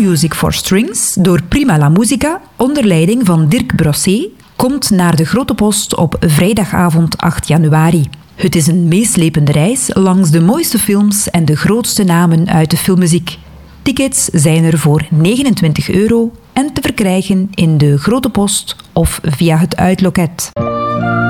Music for Strings door Prima la Musica onder leiding van Dirk Brossé komt naar de Grote Post op vrijdagavond 8 januari. Het is een meeslepende reis langs de mooiste films en de grootste namen uit de filmmuziek. Tickets zijn er voor €29 en te verkrijgen in de Grote Post of via het uitloket.